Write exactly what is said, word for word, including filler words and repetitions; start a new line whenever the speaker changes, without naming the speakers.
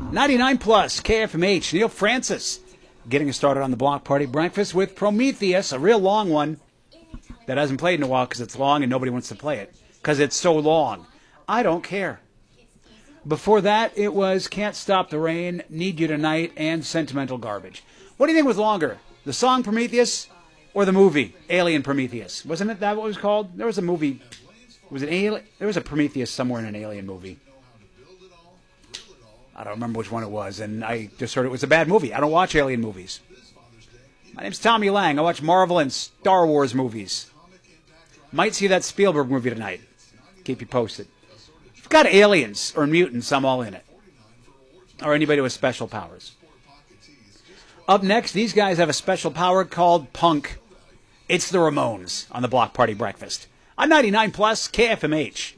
ninety-nine plus K F M H. Neil Francis getting us started on the Block Party Breakfast with Prometheus, a real long one that hasn't played in a while because it's long and nobody wants to play it because it's so long. I don't care. Before that, it was Can't Stop the Rain, Need You Tonight, and Sentimental Garbage. What do you think was longer, the song Prometheus or the movie Alien Prometheus? Wasn't it that what it was called? There was a movie. Was it Alien? There was a Prometheus somewhere in an Alien movie. I don't remember which one it was, and I just heard it was a bad movie. I don't watch Alien movies. My name's Tommy Lang. I watch Marvel and Star Wars movies. Might see that Spielberg movie tonight. Keep you posted. If you've got aliens or mutants, I'm all in it. Or anybody with special powers. Up next, these guys have a special power called punk. It's the Ramones on the Block Party Breakfast. On ninety-nine plus K F M H.